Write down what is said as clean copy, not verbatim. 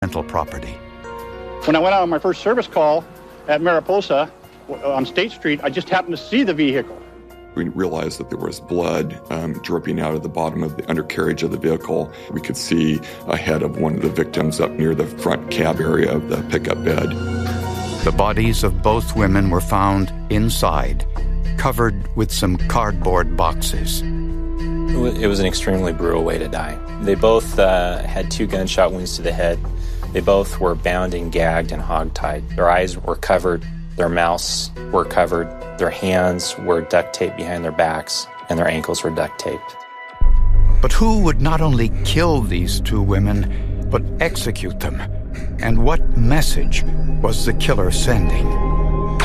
rental property. When I went out on my first service call at Mariposa on State Street, I just happened to see the vehicle. We realized that there was blood dripping out of the bottom of the undercarriage of the vehicle. We could see a head of one of the victims up near the front cab area of the pickup bed. The bodies of both women were found inside, covered with some cardboard boxes. It was an extremely brutal way to die. They both had 2 gunshot wounds to the head. They both were bound and gagged and hogtied. Their eyes were covered, their mouths were covered, their hands were duct taped behind their backs, and their ankles were duct taped. But who would not only kill these 2 women, but execute them? And what message was the killer sending?